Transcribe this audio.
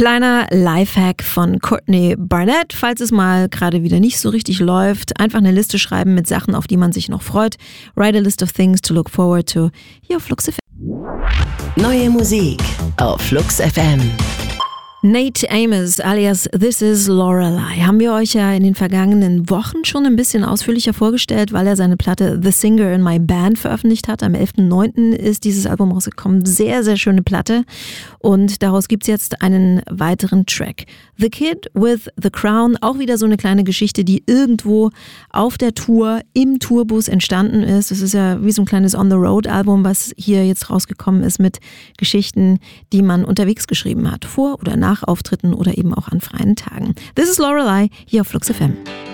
Kleiner Lifehack von Courtney Barnett, falls es mal gerade wieder nicht so richtig läuft. Einfach eine Liste schreiben mit Sachen, auf die man sich noch freut. Write a list of things to look forward to. Hier auf Flux FM. Neue Musik auf Flux FM. Nate Amos alias This is Lorelei haben wir euch ja in den vergangenen Wochen schon ein bisschen ausführlicher vorgestellt, weil er seine Platte The Singer in My Band veröffentlicht hat. Am 11.09. ist dieses Album rausgekommen. Sehr, sehr schöne Platte. Und daraus gibt's jetzt einen weiteren Track. The Kid with the Crown, auch wieder so eine kleine Geschichte, die irgendwo auf der Tour, im Tourbus entstanden ist. Das ist ja wie so ein kleines On-the-Road-Album, was hier jetzt rausgekommen ist mit Geschichten, die man unterwegs geschrieben hat. Vor oder nach Auftritten oder eben auch an freien Tagen. This is Lorelei hier auf Flux FM.